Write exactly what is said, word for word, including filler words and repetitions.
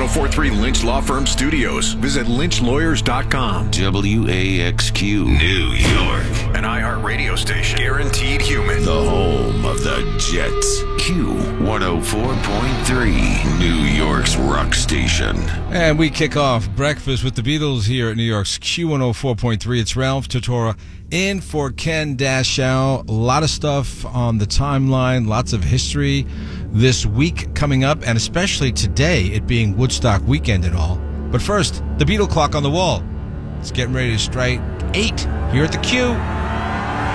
oh four point three Lynch Law Firm Studios. Visit lynch lawyers dot com. W A X Q, New York. An iHeartRadio station. Guaranteed human. The home of the Jets. Q one oh four point three, New York's rock station. And we kick off breakfast with the Beatles here at New York's Q one oh four point three. It's Ralph Tortora in for Ken Dashow. A lot of stuff on the timeline, lots of history this week coming up, and especially today, it being Woodstock weekend and all. But first, the Beatle clock on the wall. It's getting ready to strike eight here at the Q.